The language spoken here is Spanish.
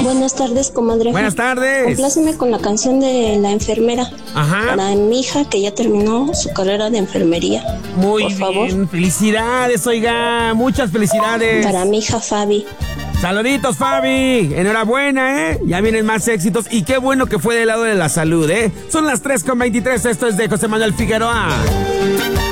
Buenas tardes, comadre. Buenas tardes. Compláceme con la canción de La Enfermera. Ajá. Para mi hija que ya terminó su carrera de enfermería. Muy por bien. favor. Felicidades, oiga. Muchas felicidades. Para mi hija Fabi. Saluditos, Fabi. Enhorabuena, ¿eh? Ya vienen más éxitos y qué bueno que fue del lado de la salud, ¿eh? Son las 3:23. Esto es de José Manuel Figueroa.